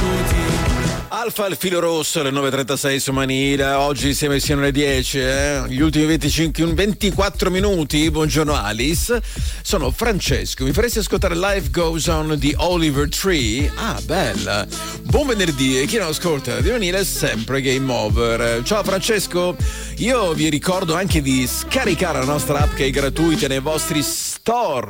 Alfa il filo rosso alle 9.36 su Manila. Oggi siamo le 10, gli ultimi 24 minuti. Buongiorno Alice, sono Francesco, mi faresti ascoltare Life Goes On di Oliver Tree? Ah, bella. Buon venerdì, e chi non ascolta di Manila è sempre Game Over. Ciao Francesco, io vi ricordo anche di scaricare la nostra app che è gratuita nei vostri store